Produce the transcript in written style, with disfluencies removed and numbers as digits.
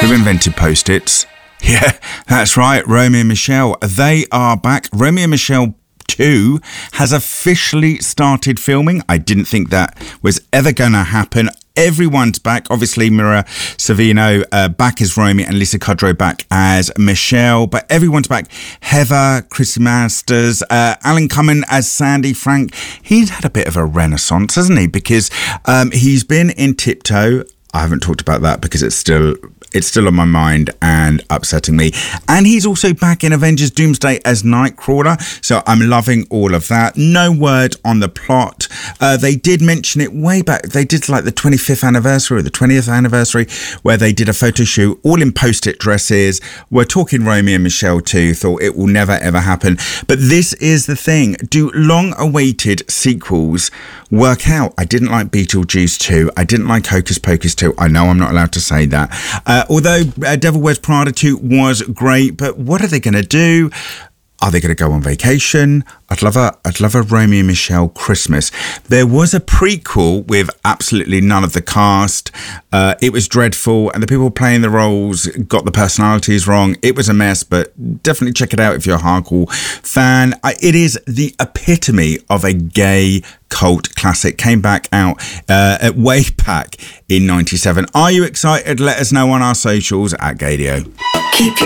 Who invented Post-its? Yeah, that's right, Romy and Michelle. They are back. Romy and Michelle 2 has officially started filming. I didn't think that was ever going to happen. Everyone's back. Obviously, Mira Sorvino back as Romy and Lisa Kudrow back as Michelle. But everyone's back. Heather, Chris Masters, Alan Cumming as Sandy Frank. He's had a bit of a renaissance, hasn't he? Because he's been in Tiptoe. I haven't talked about that because it's still on my mind and upsetting me. And he's also back in Avengers Doomsday as Nightcrawler. So I'm loving all of that. No word on the plot. They did mention it way back. They did like the 25th anniversary or the 20th anniversary where they did a photo shoot all in Post-it dresses. We're talking Romy and Michelle too. Thought it will never ever happen. But this is the thing. Do long-awaited sequels work out? I didn't like Beetlejuice 2. I didn't like Hocus Pocus 2. I know I'm not allowed to say that. Although Devil Wears Prada 2 was great, but what are they going to do? Are they going to go on vacation? I'd love a Romy and Michelle Christmas. There was a prequel with absolutely none of the cast. It was dreadful, and the people playing the roles got the personalities wrong. It was a mess, but definitely check it out if you're a hardcore fan. It is the epitome of a gay cult classic. Came back out way back in 97. Are you excited? Let us know on our socials at Gaydio. Keep